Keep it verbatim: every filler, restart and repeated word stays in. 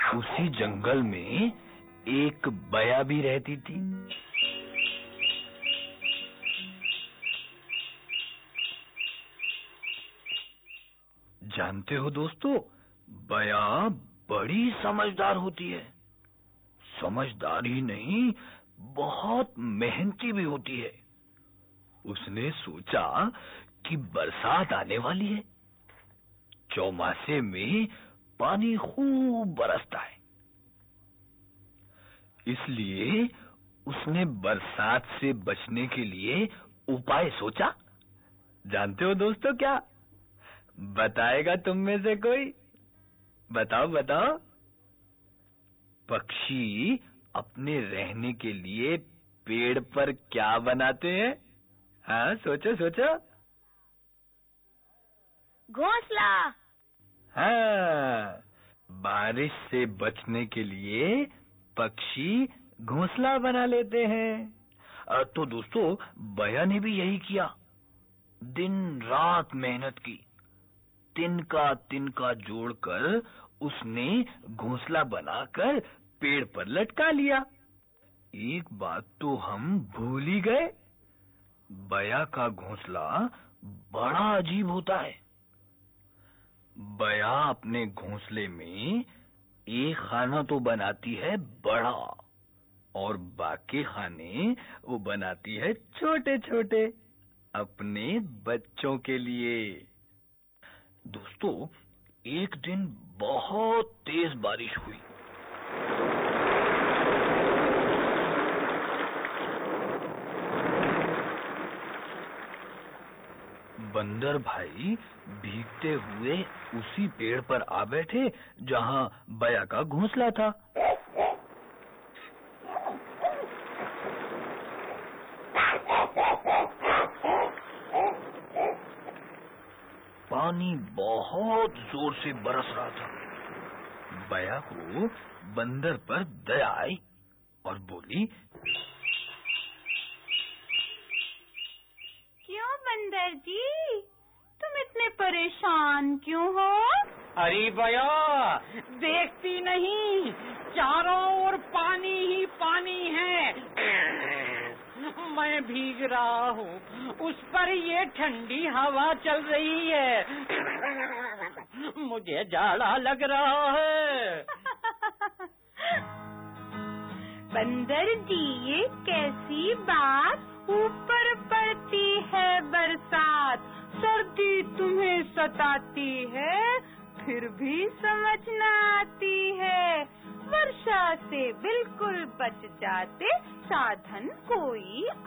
उसी जंगल में एक बया भी रहती थी। जानते हो दोस्तों, बया बड़ी समझदार होती है। समझदार ही नहीं, बहुत मेहनती भी होती है। उसने सोचा कि बरसात आने वाली है। चौमासे में पानी खूब बरसता है, इसलिए उसने बरसात से बचने के लिए उपाय सोचा। जानते हो दोस्तों क्या? बताएगा तुम में से कोई? बताओ बताओ। पक्षी अपने रहने के लिए पेड़ पर क्या बनाते हैं? हाँ, सोचो सोचो। घोंसला। हाँ, बारिश से बचने के लिए पक्षी घोंसला बना लेते हैं। तो दोस्तों, बया ने भी यही किया। दिन रात मेहनत की, तिनका तिनका जोड़कर उसने घोंसला बनाकर पेड़ पर लटका लिया। एक बात तो हम भूल ही गए, बया का घोंसला बड़ा अजीब होता है। बया अपने घोंसले में एक खाना तो बनाती है बड़ा, और बाकी खाने वो बनाती है छोटे छोटे, अपने बच्चों के लिए। दोस्तों, एक दिन बहुत तेज बारिश हुई। बंदर भाई भीगते हुए उसी पेड़ पर आ बैठे जहां बया का घोंसला था। पानी बहुत जोर से बरस रहा था। बया को बंदर पर दया आई और बोली, क्यों बंदर जी, तुम इतने परेशान क्यों हो? अरे बया, देखती नहीं, चारों ओर पानी ही पानी है। मैं भीग रहा हूँ, उस पर ये ठंडी हवा चल रही है। मुझे जाड़ा लग रहा है। बंदर जी, ये कैसी बात? ऊपर पड़ती है बरसात, सर्दी तुम्हें सताती है, फिर भी समझ न आती है। वर्षा से बिल्कुल बच जाते, साधन कोई